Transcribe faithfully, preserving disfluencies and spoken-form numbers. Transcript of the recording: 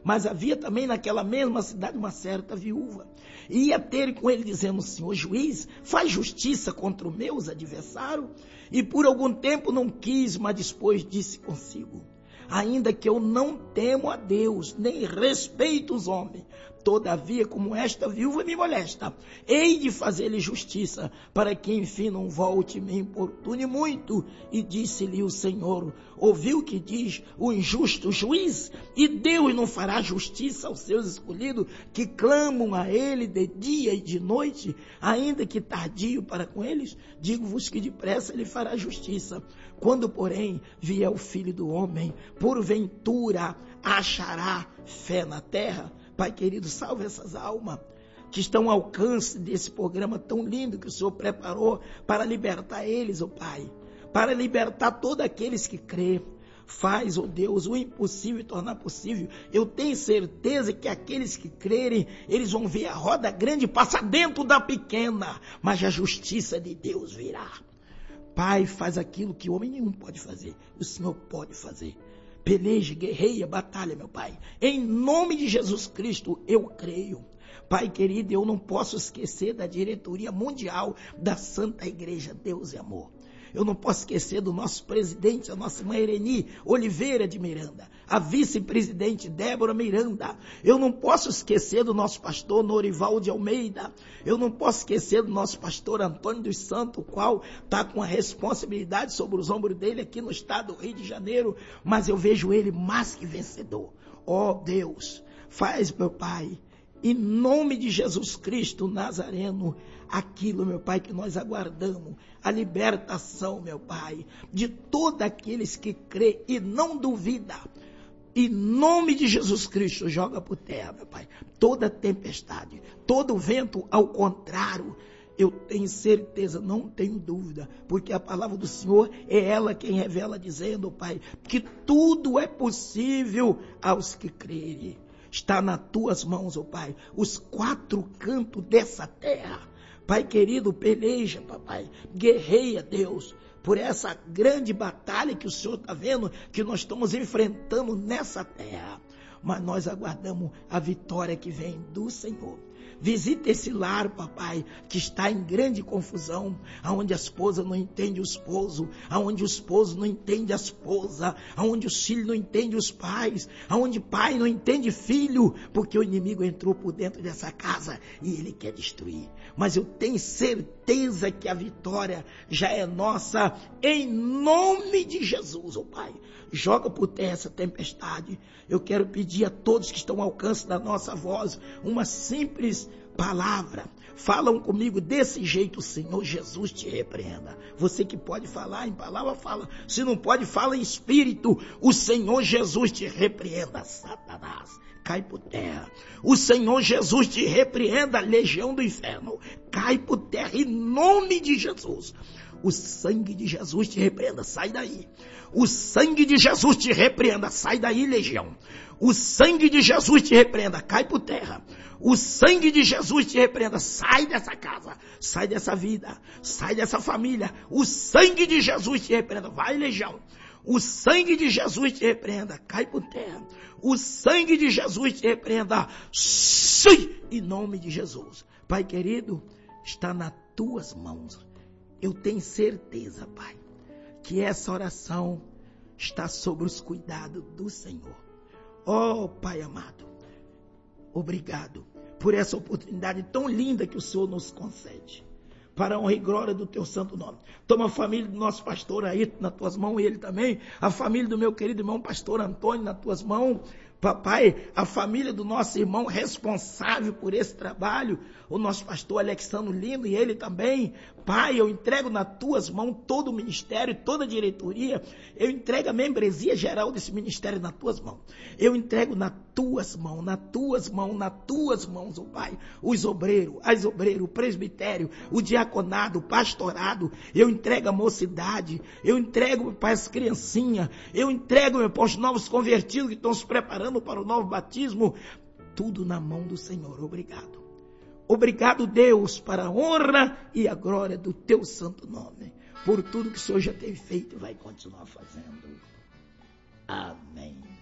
Mas havia também naquela mesma cidade uma certa viúva. E ia ter com ele dizendo: Senhor juiz, faz justiça contra os meus adversários. E por algum tempo não quis, mas depois disse consigo: ainda que eu não temo a Deus, nem respeito os homens, todavia, como esta viúva me molesta, hei de fazer-lhe justiça, para que enfim não volte e me importune muito. E disse-lhe o Senhor: ouviu o que diz o injusto juiz? E Deus não fará justiça aos seus escolhidos, que clamam a ele de dia e de noite, ainda que tardio para com eles? Digo-vos que depressa ele fará justiça. Quando, porém, vier o Filho do Homem, porventura achará fé na terra? Pai querido, salve essas almas que estão ao alcance desse programa tão lindo que o Senhor preparou para libertar eles, ó Pai, para libertar todos aqueles que crêem. Faz, ó Deus, o impossível tornar possível. Eu tenho certeza que aqueles que crerem, eles vão ver a roda grande passar dentro da pequena, mas a justiça de Deus virá. Pai, faz aquilo que homem nenhum pode fazer, o Senhor pode fazer. Peleje, guerreia, batalha, meu Pai. Em nome de Jesus Cristo, eu creio. Pai querido, eu não posso esquecer da diretoria mundial da Santa Igreja Deus e Amor. Eu não posso esquecer do nosso presidente, a nossa irmã Ireni Oliveira de Miranda, a vice-presidente Débora Miranda. Eu não posso esquecer do nosso pastor Norival de Almeida. Eu não posso esquecer do nosso pastor Antônio dos Santos, o qual está com a responsabilidade sobre os ombros dele aqui no estado do Rio de Janeiro, mas eu vejo ele mais que vencedor. Ó Deus, faz, meu Pai, em nome de Jesus Cristo Nazareno, aquilo, meu Pai, que nós aguardamos, a libertação, meu Pai, de todos aqueles que crê e não duvida. Em nome de Jesus Cristo, joga por terra, meu Pai, toda tempestade, todo vento ao contrário. Eu tenho certeza, não tenho dúvida, porque a palavra do Senhor é ela quem revela, dizendo, Pai, que tudo é possível aos que crerem. Está nas tuas mãos, ó Pai, os quatro cantos dessa terra. Pai querido, peleja, papai, guerreia, Deus, por essa grande batalha que o Senhor está vendo, que nós estamos enfrentando nessa terra. Mas nós aguardamos a vitória que vem do Senhor. Visita esse lar, papai, que está em grande confusão, aonde a esposa não entende o esposo, aonde o esposo não entende a esposa, aonde os filhos não entendem os pais, aonde pai não entende filho, porque o inimigo entrou por dentro dessa casa e ele quer destruir. Mas eu tenho certeza que a vitória já é nossa, em nome de Jesus, ó Pai. Joga por terra essa tempestade. Eu quero pedir a todos que estão ao alcance da nossa voz uma simples palavra. Falam comigo desse jeito: Senhor Jesus te repreenda. Você que pode falar em palavra, fala. Se não pode, fala em espírito. O Senhor Jesus te repreenda, Satanás. Cai por terra. O Senhor Jesus te repreenda, legião do inferno. Cai por terra em nome de Jesus. O sangue de Jesus te repreenda, sai daí. O sangue de Jesus te repreenda, sai daí, legião. O sangue de Jesus te repreenda, cai por terra. O sangue de Jesus te repreenda, sai dessa casa, sai dessa vida, sai dessa família. O sangue de Jesus te repreenda, vai, legião. O sangue de Jesus te repreenda, cai por terra. O sangue de Jesus te repreenda, sim, em nome de Jesus. Pai querido, está nas tuas mãos. Eu tenho certeza, Pai, que essa oração está sobre os cuidados do Senhor. Oh, Pai amado, obrigado por essa oportunidade tão linda que o Senhor nos concede, para a honra e glória do teu santo nome. Toma a família do nosso pastor aí nas tuas mãos, ele também, a família do meu querido irmão pastor Antônio nas tuas mãos. Papai, a família do nosso irmão responsável por esse trabalho, o nosso pastor Alexandre Lino e ele também. Pai, eu entrego nas tuas mãos todo o ministério, toda a diretoria. Eu entrego a membresia geral desse ministério nas tuas mãos. Eu entrego nas tuas mãos, nas tuas mãos, nas tuas mãos, oh Pai, os obreiros, as obreiras, o presbitério, o diaconado, o pastorado. Eu entrego a mocidade, eu entrego, meu Pai, as criancinhas, eu entrego, meu Pai, os novos convertidos que estão se preparando para o novo batismo, tudo na mão do Senhor. Obrigado. Obrigado, Deus, para a honra e a glória do teu santo nome, por tudo que o Senhor já tem feito e vai continuar fazendo. Amém.